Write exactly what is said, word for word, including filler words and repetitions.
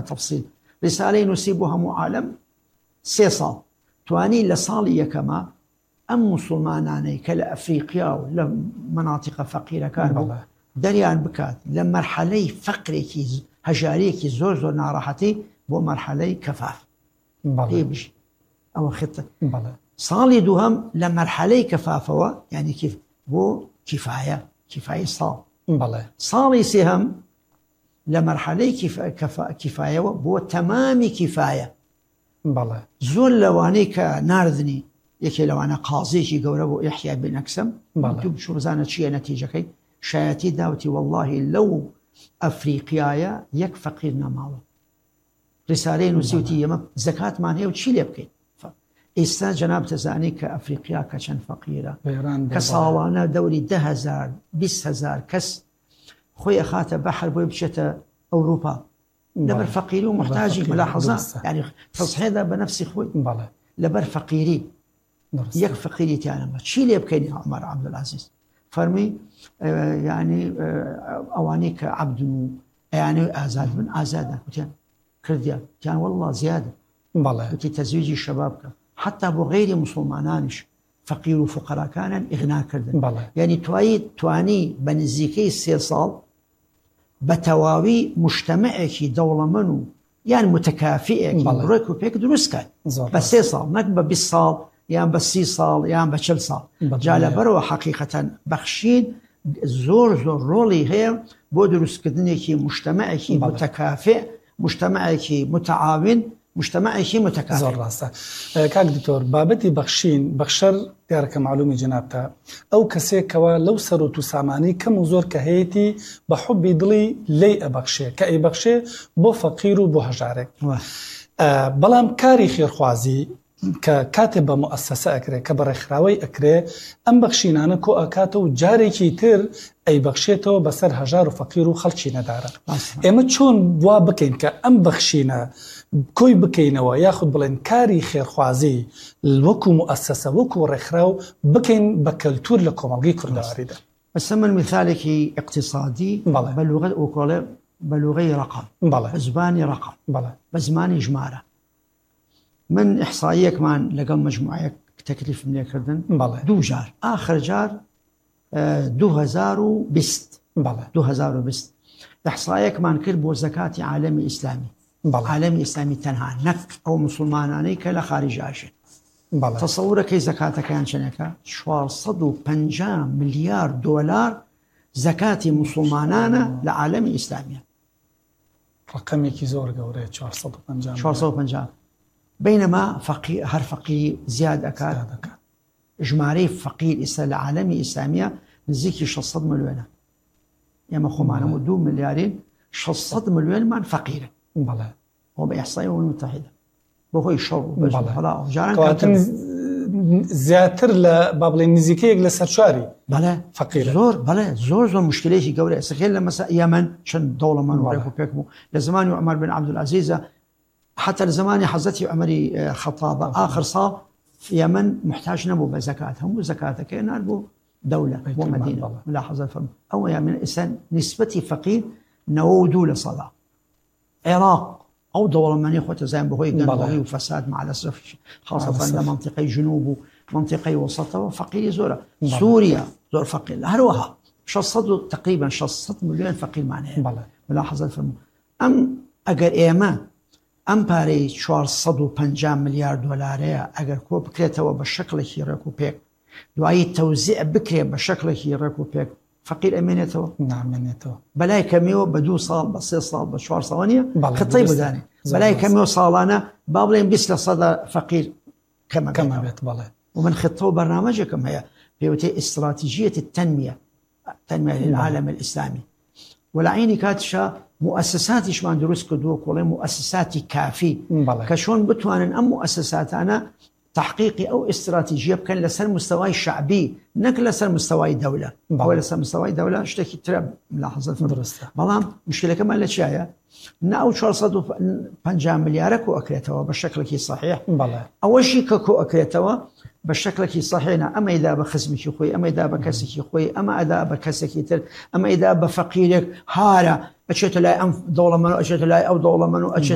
تفصيل رسالة نسيبها معالم سيصال تواني لصالي كما أم مسلماناني كلا أفريقيا ولا مناطق فقيرة كانوا دريان بكات لمرحلة فقري هجاريكي زور زور ناراحتي بو مرحلة كفاف هي بشي أو خطة صالي دوهم لمرحلة كفافة يعني كيف بو كفاية كفاية صال صالي سهم لمرحلة كف... كف... كفاية بو تمام كفاية بله زول لواني كناردني يكي لوانا قاضي كي قوربو يحيى بن أكسم بله شو رزانة شيء نتيجة كي شايتي داوتي والله لو أفريقيا يك فقيرنا ماله رسالين وسيوتي يما زكاة مانهي وشي لي بكي إستا جناب تزاني كأفريقيا كشن فقيرة كصالانة دوري ده هزار بيس هزار كس خوي أخاته بحر بوي بشتا أوروبا لبر فقيري ومحتاجي ملاحظة يعني تصحيح ذا بنفسي خوي بله لبر فقيري يك فقيري تانا شي لي بكيني عمر عبد العزيز فرمي آه يعني آه أوانيك عبد يعني آزاد من آزادة كتان كرديا كان والله زيادة بله كتي تزويجي الشباب حتى أبو غير مسلمانانش فقير وفقراء كان إغناء كردن بله يعني تواني تواني بنزيكي سيصال بتواوي مجتمعك دولة منو يعني متكافئة بروك وبيك دروس كان بس سيصال نكبة بالصال يعني بس صال يعني بشل صال جال برو حقيقة بخشين زور زور رولي هي بودرس كدنيكي مجتمعك متكافئ مجتمعك متعاون مجتمعك متكافئ زور راسه كاك دكتور بابتي بخشين بخشر ديارك معلومي جنابتا او كسي كوا لو سروتو ساماني كم زور كهيتي بحبي دلي لي ابخشي كاي بخشي بو فقير وبو هجارك آه بلام كاري خير خوازي ككاتب مؤسسة أكري كبر إخراوي أكري أم بخشينانا كو أكاتو جاري كيتر أي بخشيتو بسر هجار وفقير وخلشينا دارا إما تشون بوا بكين كأم بخشينا كوي بكينا وياخد بلين كاري خير خوازي الوكو مؤسسة وكو رخراو بكين بكالتور لكم ألغي كردواري دا بس من مثالك اقتصادي بلغة وكولي بلغي رقم بزباني رقم بزماني جمارة من إحصائية كمان لقم مجموعة تكليف من كردن دو جار آخر جار دو هزار بست دو هزار بست إحصائية كمان كربو زكاة عالمي إسلامي بله. عالمي إسلامي تنها نك أو مسلماناني كلا خارج عاشر تصورك كي زكاة كان شنكا شوار صدو بنجام مليار دولار زكاة مسلمانانا لعالمي إسلامي رقمي كي زور قوري شوار صدو بنجام شوار صدو بنجام بينما فقير هر فقير زياد أكاد إجمالي فقير إسلام العالمي إسلامية نزيكي شصد مليون يما خو معنا مدو مليارين شصد مليون من فقير بله هو بإحصائية الأمم المتحدة وهو يشر بله كواتن زياتر لبابل نزيكي لسر شاري بله فقير زور بله زور زور مشكلة شيء قولي سخيل لما يمن شن دولة من وريكو بيكمو لزمان عمر بن عبد العزيز حتى لزمان حزتي عمري خطابة آخر صار في يمن محتاج نبو بزكاتهم وزكاته كأنها بو دولة ومدينة ملاحظة الفرم أو يمن إنسان نسبتي فقير نو دولة صلاة عراق أو دولة من يخوة زين بهوي قنبغي وفساد مع الأسف خاصة لمنطقة جنوب ومنطقة وسطة وفقير زورة سوريا زور فقير هروها شصدوا تقريبا شصد مليون فقير معناه ملاحظة الفرم أم أجر إيمان أم باري شوار صدو بنجام مليار دولارية أجر كو بكريتوا بالشكل كي ركو بيك دعاية توزيع بكري بالشكل كي ركو بيك فقير أمينته نعم أمينته بلاي كميو بدو صال بسيط صال بشوار صوانية خطيب داني بلاي كميو صالانا بابلين بس لصدى فقير كما كما بيت بلاي ومن خطوا برنامجكم هي بيوتي استراتيجية التنمية التنمية للعالم الإسلامي والعيني كاتشا مؤسساتي شمان دروس كدوك ولا مؤسساتي كافي كشون بتوان أم مؤسسات أنا تحقيقي أو استراتيجية كان لسر مستوى شعبي نك لسر مستوى دولة أو لسر مستوى دولة اشتكي ترى ملاحظة درسته بلام مشكلة كمان لشيء إن أول شهر صدوا بنجام مليارك أكلتوا بالشكل كي صحيح بلى أول شيء كوكو أكلتوا بالشكل كي صحيح أما إذا بخزمك خوي أما إذا بكسك خوي أما إذا بكسك تر أما إذا بفقيرك هارا أشيت لا أنف دولة منو أشيت لا أو دولة منو أشيت